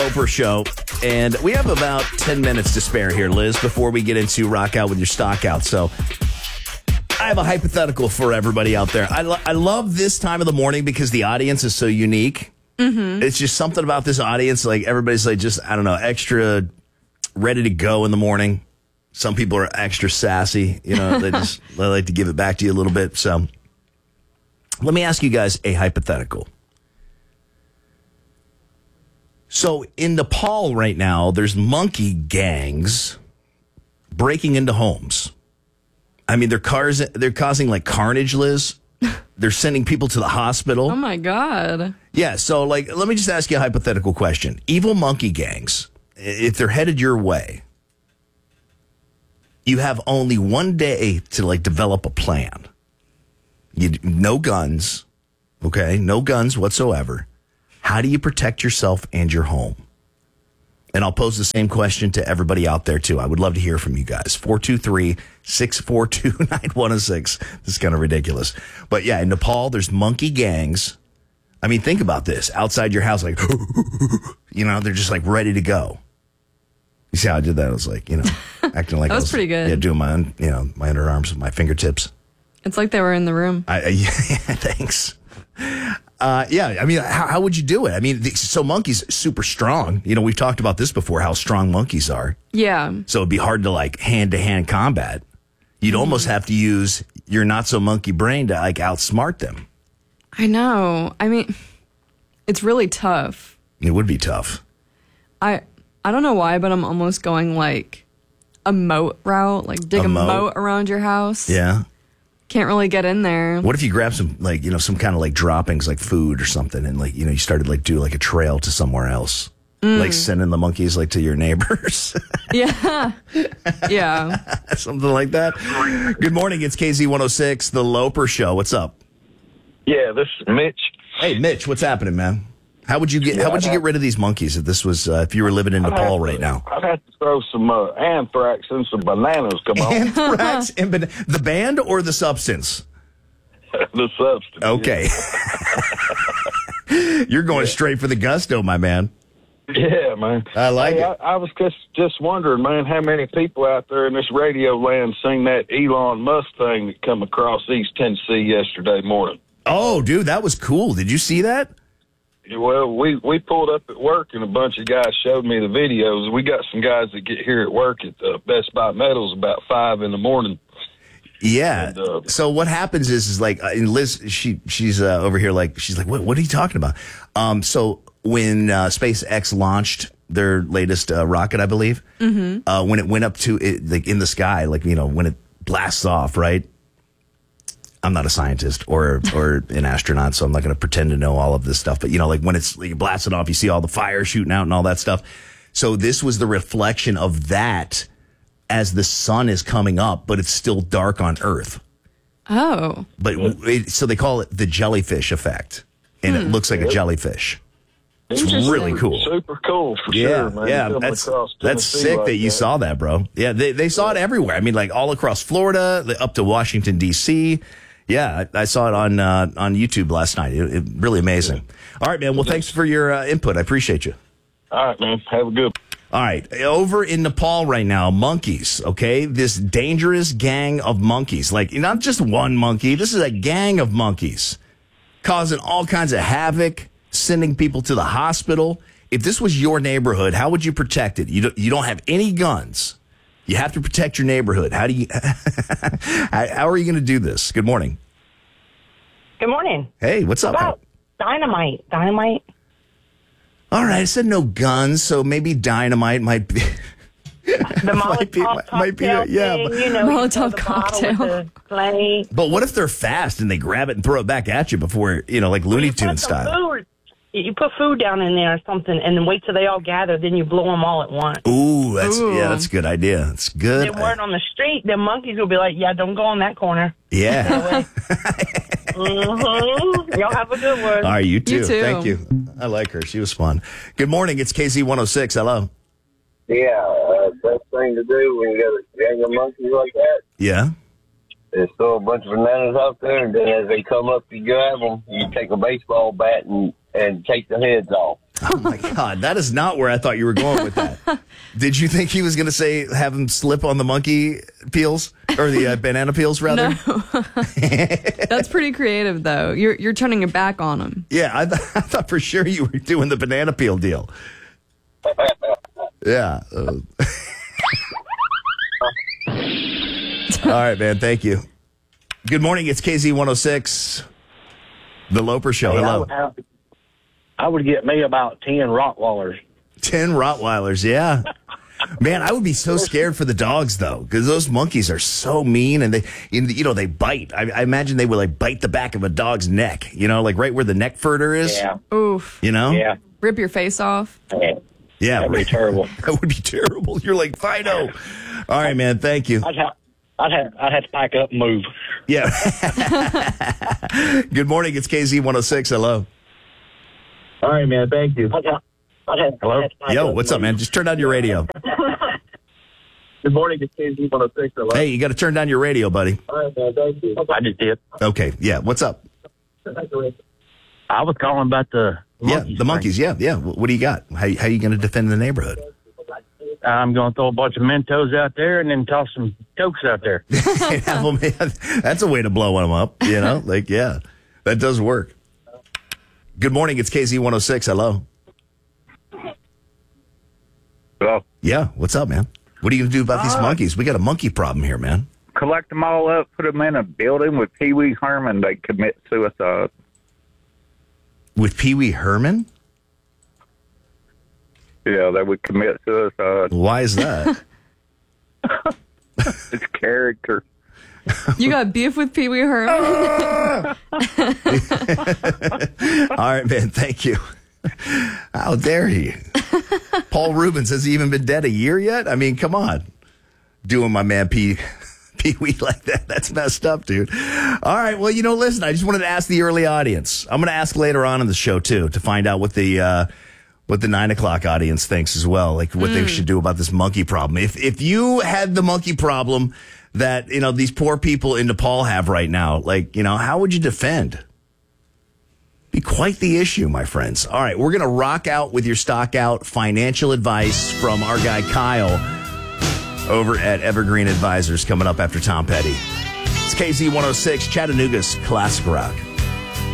Oprah Show, and we have about 10 minutes to spare here, Liz, before we get into Rock Out with your stock out. So I have a hypothetical for everybody out there. I love this time of the morning because the audience is so unique. Mm-hmm. It's just something about this audience. Like everybody's like just, I don't know, extra ready to go in the morning. Some people are extra sassy. You know, they like to give it back to you a little bit. So let me ask you guys a hypothetical. So in Nepal right now, there's monkey gangs breaking into homes. I mean, they're causing like carnage, Liz. They're sending people to the hospital. Oh my God. Yeah. So like, let me just ask you a hypothetical question. Evil monkey gangs, if they're headed your way, you have only one day to like develop a plan. No guns. Okay. No guns whatsoever. How do you protect yourself and your home? And I'll pose the same question to everybody out there, too. I would love to hear from you guys. 423-642-9106. This is kind of ridiculous. But, yeah, in Nepal, there's monkey gangs. I mean, think about this. Outside your house, like, you know, they're just, like, ready to go. You see how I did that? I was like, you know, acting like that was pretty good. Yeah, doing my underarms with my fingertips. It's like they were in the room. Yeah, thanks. Yeah, I mean, how would you do it? I mean, so monkeys super strong. You know, we've talked about this before, how strong monkeys are. Yeah. So it'd be hard to like hand-to-hand combat. You'd almost have to use your not-so-monkey brain to like outsmart them. I know. I mean, it's really tough. It would be tough. I don't know why, but I'm almost going like a moat route, like dig a moat around your house. Yeah. Can't really get in there. What if you grab some, like, you know, some kind of like droppings, like food or something, and like, you know, you started like do like a trail to somewhere else, like sending the monkeys like to your neighbors. Yeah, yeah, something like that. Good morning, it's KZ106, the Loper Show. What's up? Yeah, this is Mitch. Hey, Mitch, what's happening, man? How would you get rid of these monkeys if this was if you were living in Nepal right now? I'd have to throw some anthrax and some bananas. Come on, anthrax and the band or the substance? The substance. Okay, you're going straight for the gusto, my man. Yeah, man. I like it. I was just wondering, man, how many people out there in this radio land seen that Elon Musk thing that come across East Tennessee yesterday morning? Oh, dude, that was cool. Did you see that? Well, we pulled up at work, and a bunch of guys showed me the videos. We got some guys that get here at work at Best Buy Metals about 5 in the morning. Yeah. And, so what happens is like, and Liz, she's over here like, she's like, what are you talking about? So when SpaceX launched their latest rocket, I believe, when it went up to it, like in the sky, like, you know, when it blasts off, right? I'm not a scientist or an astronaut, so I'm not going to pretend to know all of this stuff. But, you know, like when it's like blasted off, you see all the fire shooting out and all that stuff. So this was the reflection of that as the sun is coming up, but it's still dark on Earth. Oh. But so they call it the jellyfish effect, and it looks like a jellyfish. It's really cool. Super cool for sure, man. Yeah, that's sick like that you saw that, bro. Yeah, they saw it everywhere. I mean, like all across Florida, up to Washington, D.C., Yeah, I saw it on YouTube last night. It really amazing. Yeah. All right, man. Well, thanks for your input. I appreciate you. All right, man. Have a good. All right. Over in Nepal right now, monkeys, okay? This dangerous gang of monkeys. Like, not just one monkey. This is a gang of monkeys causing all kinds of havoc, sending people to the hospital. If this was your neighborhood, how would you protect it? You don't have any guns. You have to protect your neighborhood. How are you going to do this? Good morning. Good morning. Hey, what's up? About dynamite. Dynamite. All right, I said no guns, so maybe dynamite might be. The Molotov cocktail thing, you know, Molotov cocktail. But what if they're fast and they grab it and throw it back at you before, you know, like Looney Tunes style? You put food down in there or something, and then wait till they all gather. Then you blow them all at once. Ooh, that's a good idea. That's good. Then word on the street, the monkeys will be like, "Yeah, don't go on that corner." Yeah. Y'all have a good one. All right, you too. You too. Thank you. I like her. She was fun. Good morning. It's KZ106. Hello. Yeah, best thing to do when you got a gang of monkeys like that. Yeah. Is throw a bunch of bananas out there, and then as they come up, you grab them. You take a baseball bat and take the heads off. Oh my God, that is not where I thought you were going with that. Did you think he was going to say have him slip on the monkey peels or the banana peels rather? No. That's pretty creative though. You're turning your back on him. Yeah, I thought for sure you were doing the banana peel deal. Yeah. All right, man. Thank you. Good morning. It's KZ106, The Loper Show. Hello. I would get me about 10 Rottweilers. 10 Rottweilers, yeah. Man, I would be so scared for the dogs, though, because those monkeys are so mean, and they bite. I imagine they would, like, bite the back of a dog's neck, like right where the neck furter is. Yeah. Oof. Yeah. Rip your face off. Yeah. That'd be terrible. That would be terrible. You're like, Fido. All right, man. Thank you. I'd have to pack up and move. Yeah. Good morning. It's KZ106. Hello. All right, man. Thank you. Hello? Yo, what's up, man? Just turn down your radio. Good morning. It's KZ106. Hello? Hey, you got to turn down your radio, buddy. All right, man. Thank you. I just did. Okay. Yeah. What's up? I was calling about the monkeys. Yeah, the monkeys. Yeah. What do you got? How you going to defend the neighborhood? I'm going to throw a bunch of Mentos out there and then toss some Cokes out there. That's a way to blow them up, that does work. Good morning. It's KZ106. Hello. Hello. Yeah. What's up, man? What are you going to do about these monkeys? We got a monkey problem here, man. Collect them all up, put them in a building with Pee Wee Herman. They commit suicide. With Pee Wee Herman? Yeah, they would commit suicide. Why is that? It's character. You got beef with Pee Wee Herman? All right, man. Thank you. How dare he? Paul Rubens, has he even been dead a year yet? I mean, come on. Doing my man Pee Wee like that. That's messed up, dude. All right. Well, listen, I just wanted to ask the early audience. I'm going to ask later on in the show, too, to find out what the 9 o'clock audience thinks as well, like what they should do about this monkey problem. If you had the monkey problem that, these poor people in Nepal have right now, how would you defend? Be quite the issue, my friends. All right, we're going to rock out with your stock out financial advice from our guy Kyle over at Evergreen Advisors coming up after Tom Petty. It's KZ106, Chattanooga's Classic Rock.